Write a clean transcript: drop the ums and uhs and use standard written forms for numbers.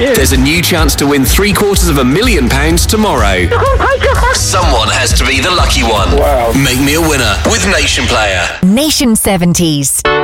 you. There's a new chance to win £750,000 tomorrow. Someone has to be the lucky one. Wow. Make me a winner with Nation Player. Nation 70s.